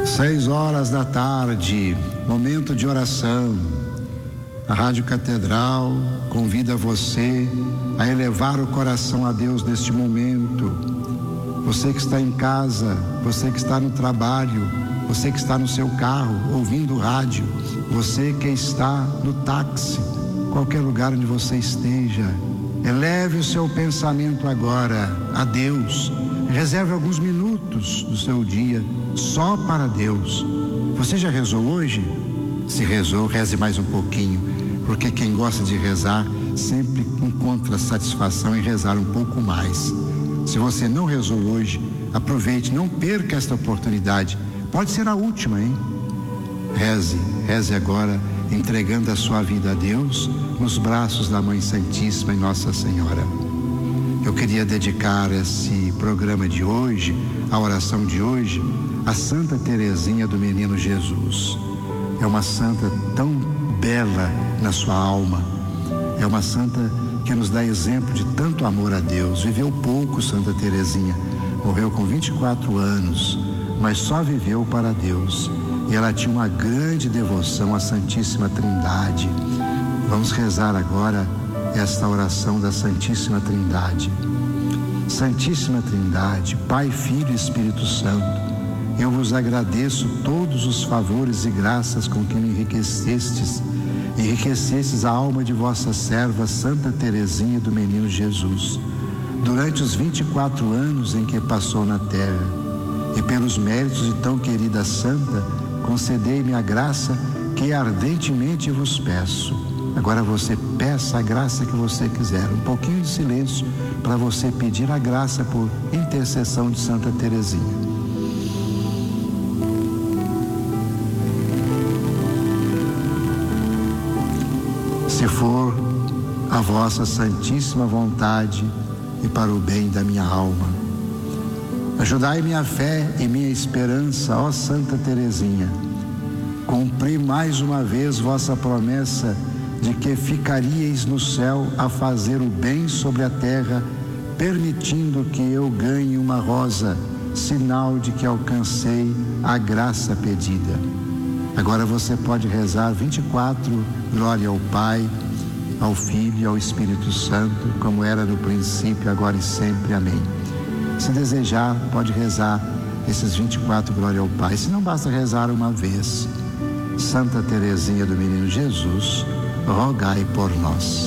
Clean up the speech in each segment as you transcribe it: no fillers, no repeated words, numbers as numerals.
6h, momento de oração. A Rádio Catedral convida você a elevar o coração a Deus neste momento. Você que está em casa, você que está no trabalho, você que está no seu carro ouvindo rádio, você que está no táxi, qualquer lugar onde você esteja, eleve o seu pensamento agora a Deus. Reserve alguns minutos do seu dia só para Deus. Você já rezou hoje? Se rezou, reze mais um pouquinho, porque quem gosta de rezar sempre encontra satisfação em rezar um pouco mais. Se você não rezou hoje, aproveite, não perca esta oportunidade. Pode ser a última, hein? Reze agora, entregando a sua vida a Deus nos braços da Mãe Santíssima e Nossa Senhora. Eu queria dedicar esse programa de hoje, a oração de hoje, a Santa Teresinha do Menino Jesus. É uma santa tão bela na sua alma, é uma santa que nos dá exemplo de tanto amor a Deus. Viveu pouco Santa Teresinha, morreu com 24 anos, mas só viveu para Deus. E ela tinha uma grande devoção à Santíssima Trindade. Vamos rezar agora esta oração da Santíssima Trindade. Santíssima Trindade, Pai, Filho e Espírito Santo, eu vos agradeço todos os favores e graças com que me enriquecestes a alma de vossa serva Santa Teresinha do Menino Jesus, durante os 24 anos em que passou na terra, e pelos méritos de tão querida santa, concedei-me a graça que ardentemente vos peço. Agora você peça a graça que você quiser, um pouquinho de silêncio para você pedir a graça por intercessão de Santa Teresinha. Se for a vossa santíssima vontade e para o bem da minha alma, ajudai minha fé e minha esperança, ó Santa Teresinha. Cumpri mais uma vez vossa promessa de que ficaríeis no céu a fazer o bem sobre a terra, permitindo que eu ganhe uma rosa, sinal de que alcancei a graça pedida. Agora você pode rezar 24, glória ao Pai, ao Filho e ao Espírito Santo, como era no princípio, agora e sempre. Amém. Se desejar, pode rezar esses 24, glória ao Pai. Se não, basta rezar uma vez. Santa Teresinha do Menino Jesus, rogai por nós.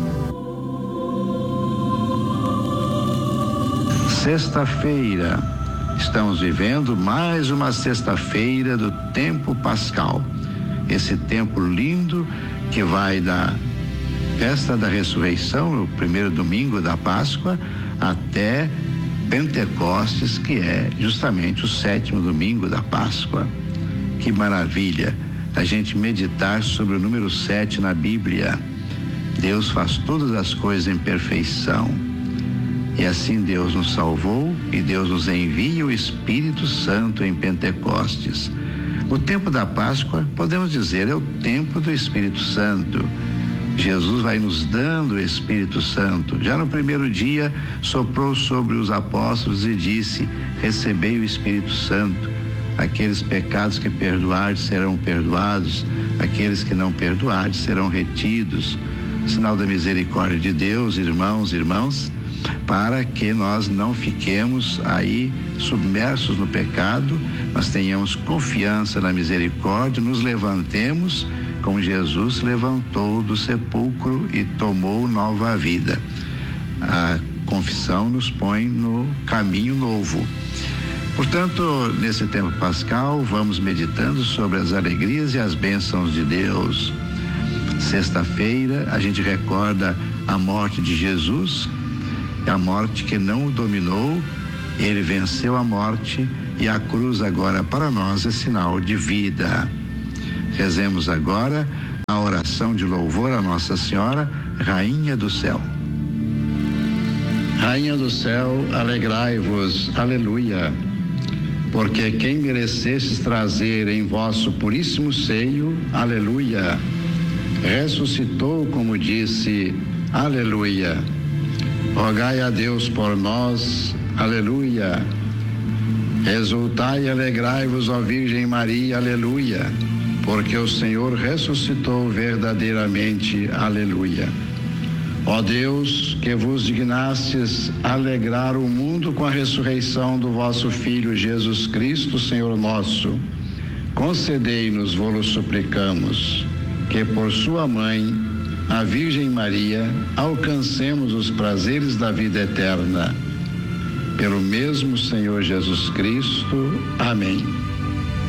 Sexta-feira. Estamos vivendo mais uma sexta-feira do tempo pascal. Esse tempo lindo que vai da festa da ressurreição, o primeiro domingo da Páscoa, até Pentecostes, que é justamente o 7º domingo da Páscoa. Que maravilha a gente meditar sobre o número 7 na Bíblia. Deus faz todas as coisas em perfeição. E assim Deus nos salvou e Deus nos envia o Espírito Santo em Pentecostes. O tempo da Páscoa, podemos dizer, é o tempo do Espírito Santo. Jesus vai nos dando o Espírito Santo. Já no primeiro dia, soprou sobre os apóstolos e disse: recebei o Espírito Santo. Aqueles pecados que perdoardes serão perdoados, aqueles que não perdoardes serão retidos. Sinal da misericórdia de Deus, irmãos e irmãs, para que nós não fiquemos aí submersos no pecado, mas tenhamos confiança na misericórdia, nos levantemos como Jesus levantou do sepulcro e tomou nova vida. A confissão nos põe no caminho novo. Portanto, nesse tempo pascal, vamos meditando sobre as alegrias e as bênçãos de Deus. Sexta-feira, a gente recorda a morte de Jesus, a morte que não o dominou, ele venceu a morte e a cruz agora para nós é sinal de vida. Rezemos agora a oração de louvor a Nossa Senhora, Rainha do Céu. Rainha do céu, alegrai-vos, aleluia, porque quem merecestes trazer em vosso puríssimo seio, aleluia, ressuscitou como disse, aleluia. Rogai a Deus por nós, aleluia. Exultai e alegrai-vos, ó Virgem Maria, aleluia, porque o Senhor ressuscitou verdadeiramente, aleluia. Ó Deus, que vos dignastes alegrar o mundo com a ressurreição do vosso Filho Jesus Cristo, Senhor nosso, concedei-nos, vô-lo suplicamos, que por sua mãe, a Virgem Maria, alcancemos os prazeres da vida eterna. Pelo mesmo Senhor Jesus Cristo. Amém.